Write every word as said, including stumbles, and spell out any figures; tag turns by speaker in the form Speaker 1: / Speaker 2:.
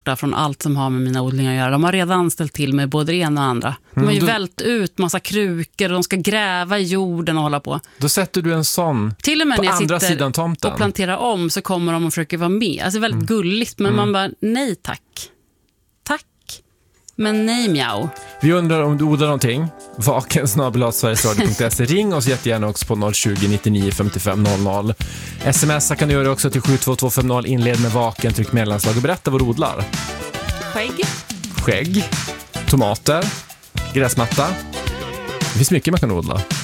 Speaker 1: borta från allt som har med mina odlingar att göra. De har redan ställt till med både det ena och andra. De har ju mm, då, vält ut massa krukor och de ska gräva i jorden och hålla på.
Speaker 2: Då sätter du en sån
Speaker 1: till och med
Speaker 2: på
Speaker 1: när jag
Speaker 2: andra
Speaker 1: sitter
Speaker 2: sidan tomten
Speaker 1: och planterar om så kommer de och försöker vara med. Alltså väldigt mm. gulligt, men mm. man bara, nej tack. Tack, men nej mjau.
Speaker 2: Vi undrar om du odlar någonting. Vaken snabel-a sverigesradio punkt se. Ring oss jättegärna också på noll tjugo, nittionio, femtiofem noll noll. Smsa kan du göra också till sju två två fem noll. Inled med vaken, tryck mellanslag och berätta vad du odlar.
Speaker 1: Skägg.
Speaker 2: Skägg. Tomater. Gräsmatta. Det finns mycket man kan odla.